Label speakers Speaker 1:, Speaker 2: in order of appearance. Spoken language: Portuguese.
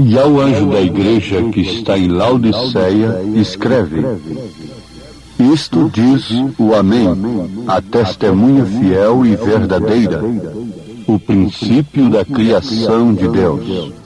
Speaker 1: E ao anjo da igreja que está em Laodiceia, escreve: Isto diz o Amém, a testemunha fiel e verdadeira, o princípio da criação de Deus.